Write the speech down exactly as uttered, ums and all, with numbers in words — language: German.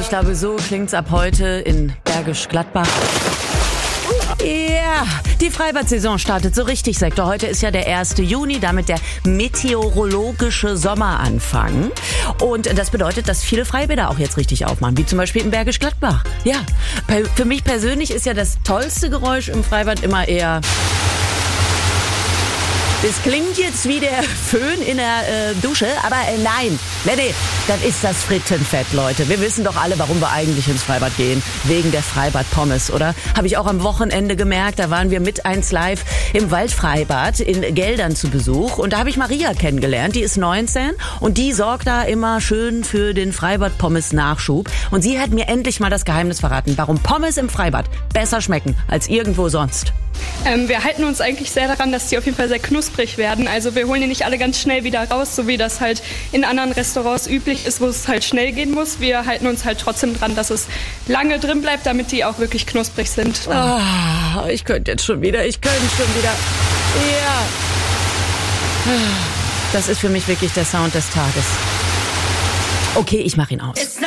ich glaube, so klingt's ab heute in Bergisch Gladbach. Ja, die Freibad-Saison startet so richtig, Sektor. Heute ist ja der erste Juni, damit der meteorologische Sommeranfang. Und das bedeutet, dass viele Freibäder auch jetzt richtig aufmachen, wie zum Beispiel in Bergisch Gladbach. Ja, für mich persönlich ist ja das tollste Geräusch im Freibad immer eher... Das klingt jetzt wie der Föhn in der äh, Dusche, aber äh, nein, nee, nee, das ist das Frittenfett, Leute. Wir wissen doch alle, warum wir eigentlich ins Freibad gehen. Wegen der Freibad-Pommes, oder? Habe ich auch am Wochenende gemerkt, da waren wir mit eins live im Waldfreibad in Geldern zu Besuch. Und da habe ich Maria kennengelernt, die ist neunzehn und die sorgt da immer schön für den Freibad-Pommes-Nachschub. Und sie hat mir endlich mal das Geheimnis verraten, warum Pommes im Freibad besser schmecken als irgendwo sonst. Ähm, wir halten uns eigentlich sehr daran, dass die auf jeden Fall sehr knusprig werden. Also wir holen die nicht alle ganz schnell wieder raus, so wie das halt in anderen Restaurants üblich ist, wo es halt schnell gehen muss. Wir halten uns halt trotzdem dran, dass es lange drin bleibt, damit die auch wirklich knusprig sind. Oh, ich könnte jetzt schon wieder, ich könnte schon wieder. Ja. Das ist für mich wirklich der Sound des Tages. Okay, ich mache ihn aus.